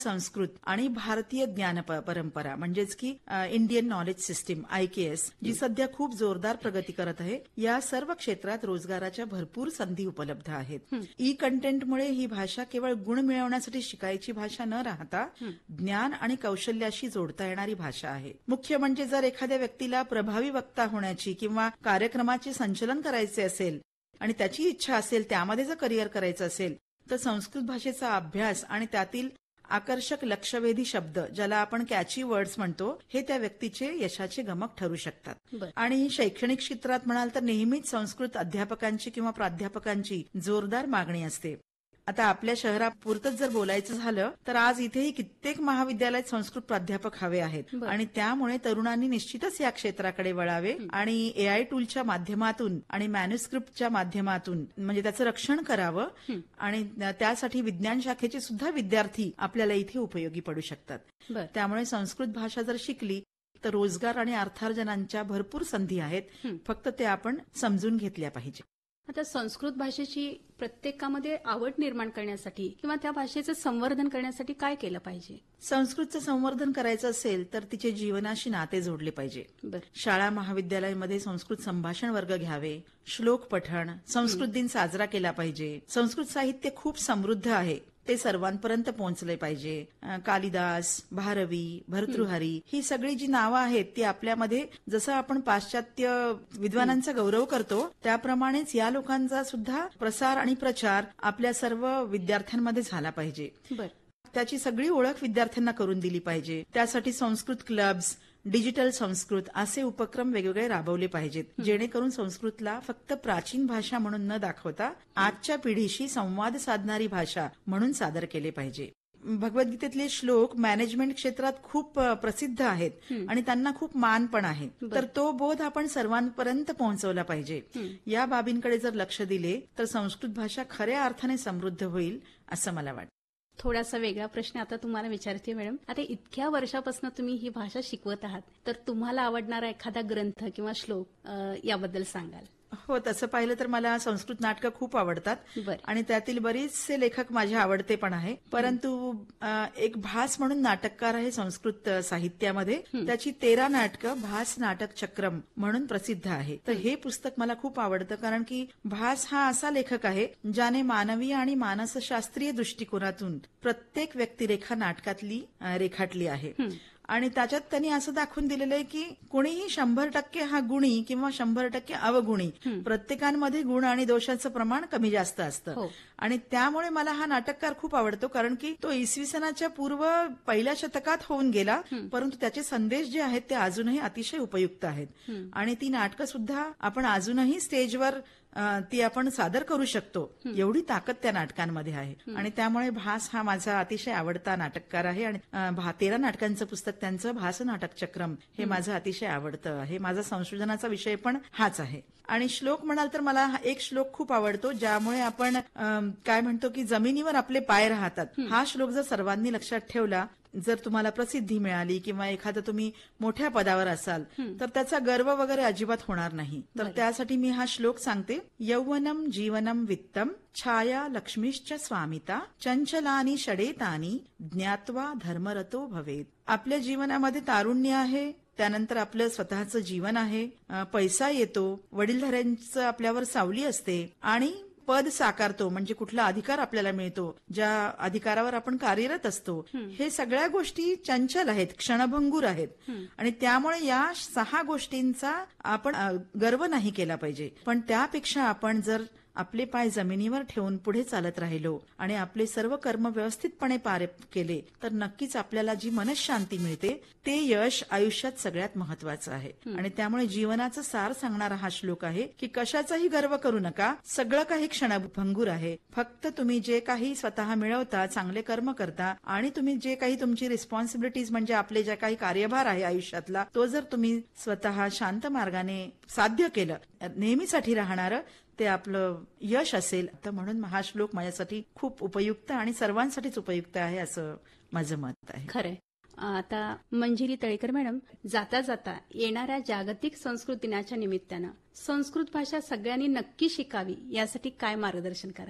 संस्कृत आणि भारतीय ज्ञान परंपरा म्हणजेच की इंडियन नॉलेज सिस्टीम IKS जी सध्या खूप जोरदार प्रगती करत आहे. या सर्व क्षेत्रात रोजगाराच्या भरपूर संधी उपलब्ध आहेत. ई कंटेंटमुळे ही भाषा केवळ गुण मिळवण्यासाठी शिकायची भाषा न राहता ज्ञान आणि कौशल्याशी जोडता येणारी भाषा आहे. मुख्य म्हणजे जर एखाद्या व्यक्तीला प्रभावी वक्ता होण्याची किंवा कार्यक्रमाचे संचलन करायचे असेल आणि त्याची इच्छा असेल, त्यामध्ये जर करिअर करायचं असेल, तर संस्कृत भाषेचा अभ्यास आणि त्यातील आकर्षक लक्षवेधी शब्द, ज्याला आपण कॅची वर्ड्स म्हणतो, हे त्या व्यक्तीचे यशाचे गमक ठरू शकतात. आणि शैक्षणिक क्षेत्रात म्हणाल तर नेहमीच संस्कृत अध्यापकांची किंवा प्राध्यापकांची जोरदार मागणी असते. आता आपल्या शहरापुरतच जर बोलायचं झालं तर आज इथेही कित्येक महाविद्यालयात संस्कृत प्राध्यापक हवे आहेत आणि त्यामुळे तरुणांनी निश्चितच या क्षेत्राकडे वळावे आणि AI टूलच्या माध्यमातून आणि मॅन्युस्क्रिप्टच्या माध्यमातून म्हणजे त्याचं रक्षण करावं आणि त्यासाठी विज्ञान शाखेचे सुद्धा विद्यार्थी आपल्याला इथे उपयोगी पडू शकतात. त्यामुळे संस्कृत भाषा जर शिकली तर रोजगार आणि अर्थार्जनांच्या भरपूर संधी आहेत. फक्त ते आपण समजून घेतल्या पाहिजे. आता संस्कृत भाषेची प्रत्येकामध्ये आवड निर्माण करण्यासाठी किंवा त्या भाषेचं संवर्धन करण्यासाठी काय केलं पाहिजे? संस्कृतचं संवर्धन करायचं असेल तर तिचे जीवनाशी नाते जोडले पाहिजे. शाळा महाविद्यालयामध्ये संस्कृत संभाषण वर्ग घ्यावे, श्लोक पठण, संस्कृत दिन साजरा केला पाहिजे. संस्कृत साहित्य खूप समृद्ध आहे, ते सर्वांपर्यंत पोहोचले पाहिजे. कालिदास, भारवी, भर्तृहरी ही सगळी जी नावं आहेत ती आपल्यामध्ये जसं आपण पाश्चात्य विद्वानांचा गौरव करतो त्याप्रमाणेच या लोकांचा सुद्धा प्रसार आणि प्रचार आपल्या सर्व विद्यार्थ्यांमध्ये झाला पाहिजे. त्याची सगळी ओळख विद्यार्थ्यांना करून दिली पाहिजे. त्यासाठी संस्कृत क्लब्स, डिजिटल संस्कृत असे उपक्रम वेगवेगळे राबवले पाहिजेत, जेणेकरून संस्कृतला फक्त प्राचीन भाषा म्हणून न दाखवता आजच्या पिढीशी संवाद साधणारी भाषा म्हणून सादर केले पाहिजे. भगवद्गीतेतले श्लोक मॅनेजमेंट क्षेत्रात खूप प्रसिद्ध आहेत आणि त्यांना खूप मान पण आहे. तर तो बोध आपण सर्वांपर्यंत पोहोचवला पाहिजे. या बाबींकडे जर लक्ष दिले तर संस्कृत भाषा खऱ्या अर्थाने समृद्ध होईल असं मला वाटतं. थोडासा वेगळा प्रश्न आता तुम्हाला विचारते मॅडम. आता इतक्या वर्षापासून तुम्ही ही भाषा शिकवत आहात, तर तुम्हाला आवडणारा एखादा ग्रंथ किंवा श्लोक याबद्दल सांगाल? हो, तसं पाहिलं तर मला संस्कृत नाटकं खूप आवडतात आणि त्यातील बरेचसे लेखक माझे आवडते पण आहे. परंतु एक भास म्हणून नाटककार आहे संस्कृत साहित्यामध्ये, त्याची 13 नाटकं भास नाटक चक्रम म्हणून प्रसिद्ध आहे. तर हे पुस्तक मला खूप आवडतं, कारण की भास हा असा लेखक आहे ज्याने मानवीय आणि मानसशास्त्रीय दृष्टिकोनातून प्रत्येक व्यक्तिरेखा नाटकातली रेखाटली आहे. आणि त्याच्यात त्यांनी असं दाखवून दिलेलं आहे की कोणीही 100% हा गुणी किंवा 100% अवगुणी, प्रत्येकांमध्ये गुण आणि दोषांचं प्रमाण कमी जास्त असतं. आणि त्यामुळे मला हा नाटककार खूप आवडतो, कारण की तो इसवी सनाच्या पूर्व पहिल्या शतकात होऊन गेला, परंतु त्याचे संदेश जे आहेत ते अजूनही अतिशय उपयुक्त आहेत. आणि ती नाटकं सुद्धा आपण अजूनही स्टेजवर ती आपण सादर करू शकतो, एवढी ताकद त्या नाटकांमध्ये आहे. आणि त्यामुळे भास हा माझा अतिशय आवडता नाटककार आहे. आणि 13 नाटकांचं पुस्तक त्यांचं भास नाटक चक्रम हे माझं अतिशय आवडतं आहे. माझा संशोधनाचा विषय पण हाच आहे. आणि श्लोक म्हणाल तर मला एक श्लोक खूप आवडतो, ज्यामुळे आपण काय म्हणतो की जमिनीवर आपले पाय राहतात. हा श्लोक जर सर्वांनी लक्षात ठेवला, जर तुम्हाला प्रसिद्धी मिळाली किंवा एखादं तुम्ही मोठ्या पदावर असाल तर त्याचा गर्व वगैरे अजिबात होणार नाही. तर त्यासाठी मी हा श्लोक सांगते. यौवनम जीवनम वित्तम छाया लक्ष्मीश्च स्वामिता चंचलानी षडेतानी ज्ञात्वा धर्मरतो भवेत. आपल्या जीवनामध्ये तारुण्य आहे, त्यानंतर आपलं स्वतःचं जीवन आहे, पैसा येतो, वडीलधाऱ्यांचं आपल्यावर सावली असते आणि पद साकारतो म्हणजे कुठला अधिकार आपल्याला मिळतो, ज्या अधिकारावर आपण कार्यरत असतो. हे सगळ्या गोष्टी चंचल आहेत, क्षणभंगूर आहेत. आणि त्यामुळे या 6 गोष्टींचा आपण गर्व नाही केला पाहिजे. पण त्यापेक्षा आपण जर आपले पाय जमिनीवर ठेवून पुढे चालत राहिलो आणि आपले सर्व कर्म व्यवस्थितपणे पार केले तर नक्कीच आपल्याला जी मनशांती मिळते ते यश आयुष्यात सगळ्यात महत्वाचं आहे. आणि त्यामुळे जीवनाचं सार सांगणारा हा श्लोक आहे की कशाचाही गर्व करू नका, सगळं काही क्षणभंगूर आहे. फक्त तुम्ही जे काही स्वतः मिळवता, चांगले कर्म करता आणि तुम्ही जे काही तुमची रिस्पॉन्सिबिलिटीज म्हणजे आपले जे काही कार्यभार आहे आयुष्यातला, तो जर तुम्ही स्वतः शांत मार्गाने साध्य केलं, नेहमीसाठी राहणारं ते आपलं यश असेल. तर म्हणून हा श्लोक माझ्यासाठी खूप उपयुक्त आणि सर्वांसाठीच उपयुक्त आहे असं माझं मत आहे. खरंय. आता मंजिरी तळेकर मॅडम, जाता जाता येणाऱ्या जागतिक संस्कृत दिनाच्या निमित्तानं संस्कृत भाषा सगळ्यांनी नक्की शिकावी यासाठी काय मार्गदर्शन कराल?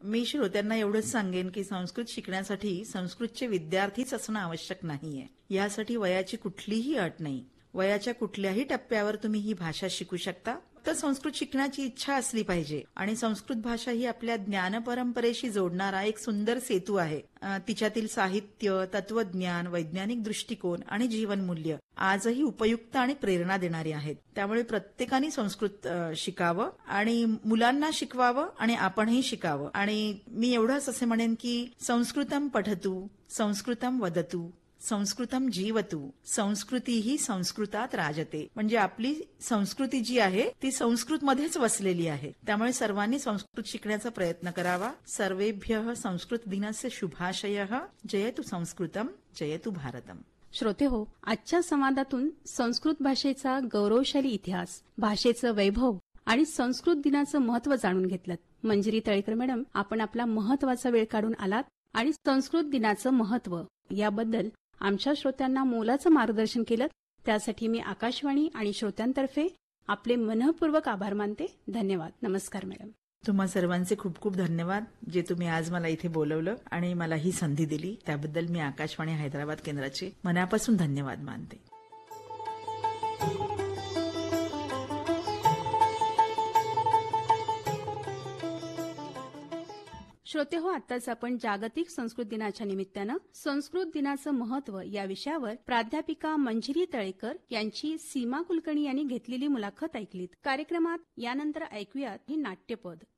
मी श्रोत्यांना एवढंच सांगेन की संस्कृत शिकण्यासाठी संस्कृतचे विद्यार्थीच असणं आवश्यक नाहीये. यासाठी वयाची कुठलीही अट नाही. वयाच्या कुठल्याही टप्प्यावर तुम्ही ही भाषा शिकू शकता. तर संस्कृत शिकण्याची इच्छा असली पाहिजे आणि संस्कृत भाषा ही आपल्या ज्ञान परंपरेशी जोडणारा एक सुंदर सेतू आहे. तिच्यातील साहित्य, तत्वज्ञान, वैज्ञानिक दृष्टिकोन आणि जीवनमूल्य आजही उपयुक्त आणि प्रेरणा देणारी आहेत. त्यामुळे प्रत्येकाने संस्कृत शिकावं आणि मुलांना शिकवावं आणि आपणही शिकावं. आणि मी एवढंच असे म्हणेन की संस्कृतम पठतु, संस्कृतम वदतु, संस्कृतम जीवतु, संस्कृती ही संस्कृतात राजते. म्हणजे आपली संस्कृती जी आहे ती संस्कृतमध्येच वसलेली आहे. त्यामुळे सर्वांनी संस्कृत शिकण्याचा प्रयत्न करावा. सर्वेभ्यः संस्कृत दिनस्य शुभाशयः. जयतु संस्कृतम, जयतु भारतम. श्रोते हो, आजच्या संवादातून संस्कृत भाषेचा गौरवशाली इतिहास, भाषेचं वैभव आणि संस्कृत दिनाचं महत्त्व जाणून घेतलं. मंजिरी तळेकर मॅडम, आपण आपला महत्त्वाचा वेळ काढून आलात आणि संस्कृत दिनाचं महत्त्व याबद्दल आमच्या श्रोत्यांना मोलाचं मार्गदर्शन केलं. त्यासाठी मी आकाशवाणी आणि श्रोत्यांतर्फे आपले मनःपूर्वक आभार मानते. धन्यवाद. नमस्कार मॅडम. तुम्हा सर्वांचे खूप खूप धन्यवाद, जे तुम्ही आज मला इथे बोलवलं आणि मला ही संधी दिली. त्याबद्दल मी आकाशवाणी हैदराबाद केंद्राचे मनापासून धन्यवाद मानते. श्रोते हो, आताच आपण जागतिक संस्कृत दिनाच्या निमित्तानं संस्कृत दिनाचं महत्त्व या विषयावर प्राध्यापिका मंजिरी तळेकर यांची सीमा कुलकर्णी यांनी घेतलेली मुलाखत ऐकलीत. कार्यक्रमात यानंतर ऐकूयात ही नाट्यपद.